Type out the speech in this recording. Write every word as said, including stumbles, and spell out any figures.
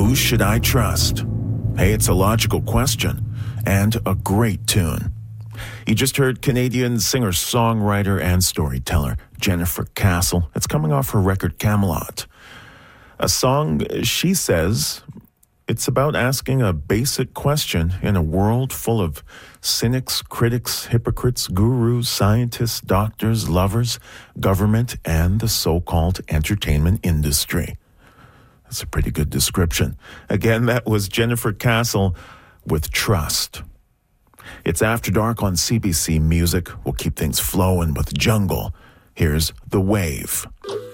Who Should I Trust? Hey, it's a logical question and a great tune. You just heard Canadian singer-songwriter and storyteller Jennifer Castle. It's coming off her record Camelot. A song, she says, it's about asking a basic question in a world full of cynics, critics, hypocrites, gurus, scientists, doctors, lovers, government, and the so-called entertainment industry. That's a pretty good description. Again, that was Jennifer Castle with Trust. It's After Dark on C B C Music. We'll keep things flowing with Jungle. Here's The Wave.